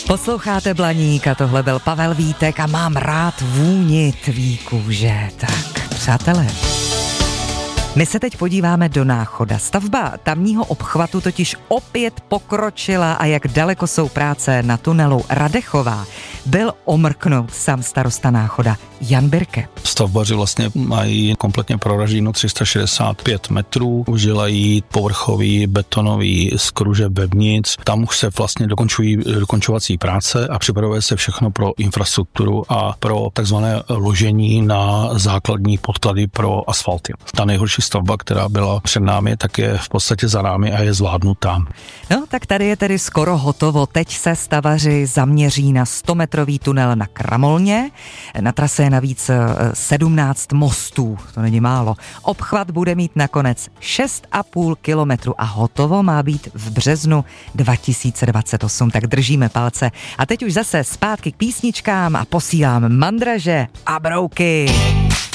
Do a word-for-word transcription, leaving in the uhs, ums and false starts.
Posloucháte Blaník a tohle byl Pavel Vítek a mám rád vůni tvý kůže. Tak, přátelé, my se teď podíváme do Náchoda. Stavba tamního obchvatu totiž opět pokročila a jak daleko jsou práce na tunelu Radechová, byl omrknout sám starosta Náchoda Jan Birke. Stavbaři vlastně mají kompletně proraženo tři sta šedesát pět metrů, užívají povrchový betonový skruže vevnitř. Tam už se vlastně dokončují dokončovací práce a připravuje se všechno pro infrastrukturu a pro takzvané ložení na základní podklady pro asfalty. Ta nejhorší stavba, která byla před námi, tak je v podstatě za námi a je zvládnutá. No, tak tady je tedy skoro hotovo. Teď se stavaři zaměří na stometrový tunel na Kramolně. Na trase je navíc sedmnáct mostů, to není málo. Obchvat bude mít nakonec šest a půl kilometru a hotovo má být v březnu dva tisíce dvacet osm, tak držíme palce. A teď už zase zpátky k písničkám a posílám mandraže a brouky.